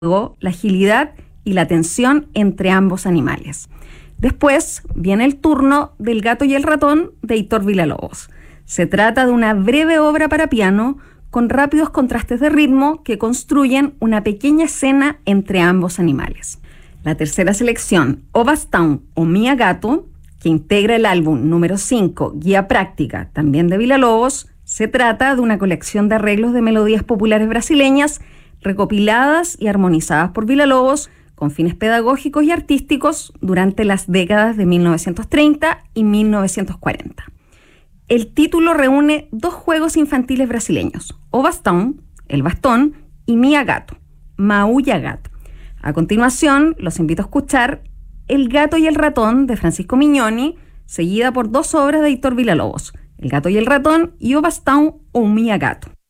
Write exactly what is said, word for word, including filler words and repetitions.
la agilidad y la tensión entre ambos animales. Después viene el turno del Gato y el ratón de Heitor Villa-Lobos. Se trata de una breve obra para piano con rápidos contrastes de ritmo que construyen una pequeña escena entre ambos animales. La tercera selección, Ovastown o Mia Gato, que integra el álbum número cinco, Guía Práctica, también de Villa-Lobos, se trata de una colección de arreglos de melodías populares brasileñas recopiladas y armonizadas por Villa-Lobos con fines pedagógicos y artísticos durante las décadas de mil novecientos treinta y mil novecientos cuarenta. El título reúne dos juegos infantiles brasileños, Ovastown, el bastón, y Mia Gato, Maulla Gato. A continuación, los invito a escuchar El Gato y el Ratón de Francisco Mignoni, seguida por dos obras de Heitor Villa-Lobos, El Gato y el Ratón y Ovastown o Mia Gato.